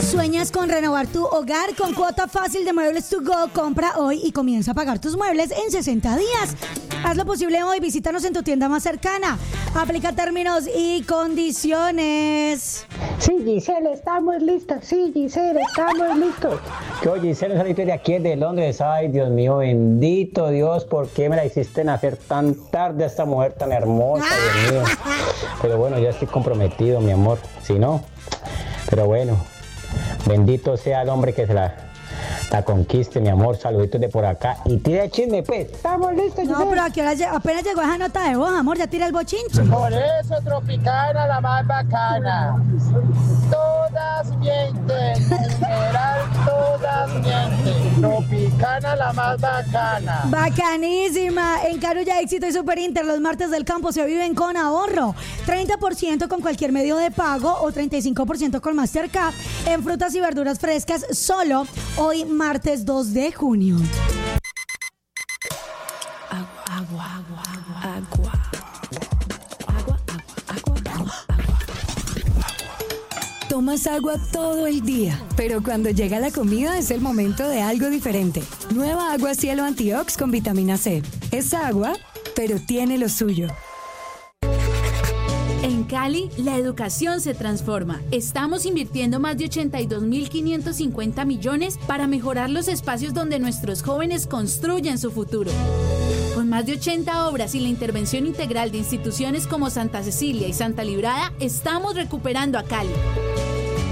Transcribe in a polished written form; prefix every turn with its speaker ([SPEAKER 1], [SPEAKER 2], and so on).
[SPEAKER 1] ¿Sueñas con renovar tu hogar? Con cuota fácil de Muebles to Go, compra hoy y comienza a pagar tus muebles en 60 días. Haz lo posible hoy, visítanos en tu tienda más cercana. Aplica términos y condiciones.
[SPEAKER 2] Sí, Giselle, estamos listos. Sí, Giselle, estamos listos.
[SPEAKER 3] Que oye, Giselle, saliste de aquí de Londres. Ay, Dios mío, bendito Dios, ¿por qué me la hiciste nacer tan tarde a esta mujer tan hermosa, Dios mío? Pero bueno, ya estoy comprometido, mi amor. Si no, pero bueno, bendito sea el hombre que se la conquiste, mi amor. Saluditos de por acá. Y tira el chisme, pues.
[SPEAKER 2] Estamos listos, Giselle.
[SPEAKER 1] No, pero ¿a qué hora apenas llegó esa nota de voz, amor? Ya tira el bochinche.
[SPEAKER 4] Por eso Tropicana, la más bacana. Todas mienten, numeral, todas mienten. Tropicana, la más bacana.
[SPEAKER 1] Bacanísima. En Carulla, Éxito y Super Inter, los martes del campo se viven con ahorro. 30% con cualquier medio de pago o 35% con Mastercard en frutas y verduras frescas solo hoy martes 2 de junio.
[SPEAKER 5] Agua. Tomas agua todo el día, pero cuando llega la comida es el momento de algo diferente. Nueva Agua Cielo Antiox con vitamina C. Es agua, pero tiene lo suyo.
[SPEAKER 6] En Cali, la educación se transforma. Estamos invirtiendo más de 82.550 millones para mejorar los espacios donde nuestros jóvenes construyen su futuro. Con más de 80 obras y la intervención integral de instituciones como Santa Cecilia y Santa Librada, estamos recuperando a Cali.